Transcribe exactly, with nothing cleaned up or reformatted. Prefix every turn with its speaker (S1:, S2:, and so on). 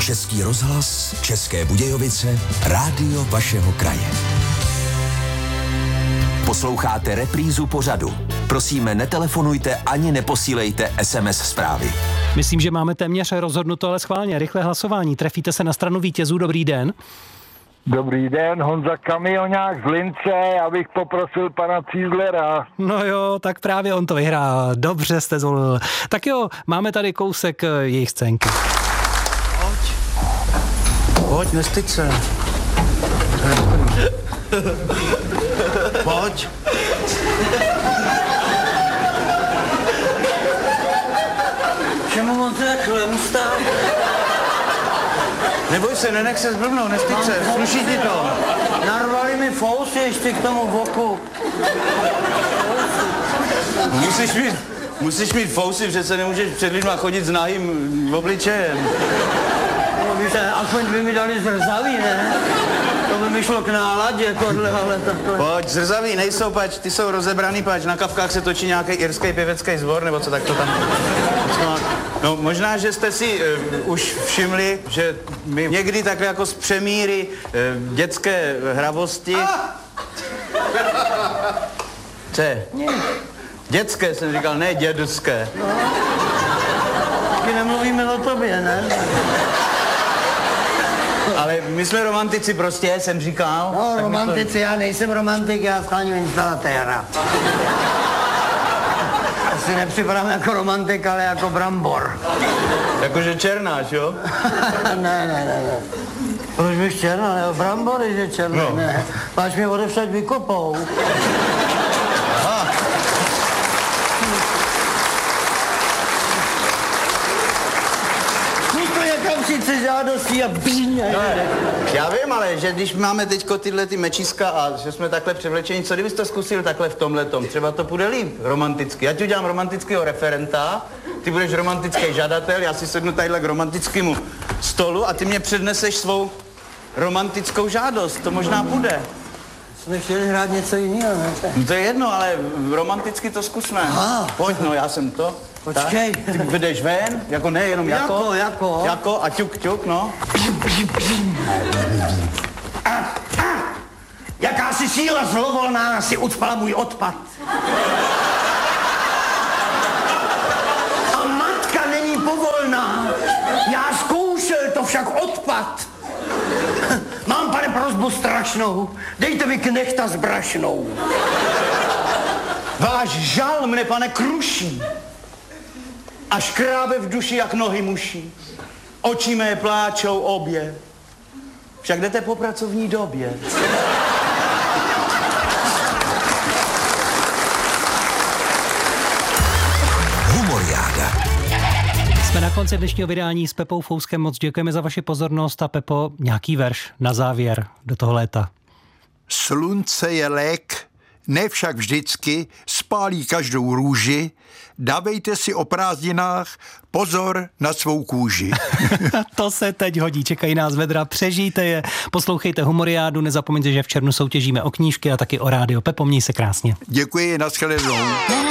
S1: Český rozhlas, České Budějovice, rádio vašeho kraje. Posloucháte reprízu pořadu. Prosíme, netelefonujte ani neposílejte es em es zprávy.
S2: Myslím, že máme téměř rozhodnuto, ale schválně. Rychlé hlasování. Trefíte se na stranu vítězů. Dobrý den.
S3: Dobrý den, Honza Kamionák z Lince, já bych poprosil pana Cízlera.
S2: No jo, tak právě on to vyhrál. Dobře jste zvolil. Tak jo, máme tady kousek jejich scénky.
S4: Pojď. Pojď, nestyď se. Pojď. Čemu moc takhle, Mustav? Neboj se, nenech se zblbnout, nestyď se, sluší ti to. Narvali mi fousy ještě k tomu boku. Musíš mít, musíš mít fousy, přece nemůžeš před lidma chodit s nahým obličejem. No, víte, aspoň by mi dali zrzaví, ne? To by mi šlo k náladě, tohle, ale takhle. Pojď, zrzaví nejsou, pač, ty jsou rozebraný, pač, na Kavkách se točí nějaký irský pěvecký sbor, nebo co tak to tam... No, možná, že jste si uh, už všimli, že my někdy takhle jako z přemíry uh, dětské hravosti... Co je? Dětské jsem říkal, ne dědské. No. Taky nemluvíme o tobě, ne? Ale my jsme romantici prostě, jsem říkal. No, romantici, to... já nejsem romantik, já skláním instalatéra. Já si nepřipadám jako romantik, ale jako brambor. Jakože černáš, jo? ne, ne, ne, ne. Proč bych černá, ne? Brambory, že černý, no. Ne. Máš mě odevšať vykopou. Aha. Sice žádostí a bíň. No, já vím, ale že když máme teďko tyhle ty mečíska a že jsme takhle převlečení, co kdybyste zkusil takhle v tomhletom? Třeba to půjde líp, romanticky. Já ti udělám romantického referenta, ty budeš romantický žadatel, já si sednu tadyhle k romantickému stolu a ty mě předneseš svou romantickou žádost, to možná půjde. Jsme chtěli hrát něco jiného, ne? No to je jedno, ale romanticky to zkusme. Aha. Pojď, no, já jsem to. Počkej. Tak, ty vedeš ven, jako ne, jenom jako. Jako, jako. Jako a ťuk, ťuk, no. A, a, jakási síla zlovolná si ucpala můj odpad. A matka není povolná. Já zkoušel, to však odpad. Mám, pane, prosbu strašnou. Dejte mi knechta s brašnou. Váš žal mne, pane, kruší. A škrábe v duši, jak nohy muší. Oči mé pláčou obě. Však jdete po pracovní době.
S1: Humoriáda.
S2: Jsme na konci dnešního vydání s Pepou Fouskem. Moc děkujeme za vaši pozornost a Pepo, nějaký verš na závěr do toho léta.
S5: Slunce je lék, ne však vždycky, spálí každou růži, dávejte si o prázdninách pozor na svou kůži.
S2: To se teď hodí, čekají nás vedra, přežijte je, poslouchejte Humoriádu, nezapomeňte, že v červnu soutěžíme o knížky a taky o rádio. Pepo, měj se krásně.
S5: Děkuji, nashledanou.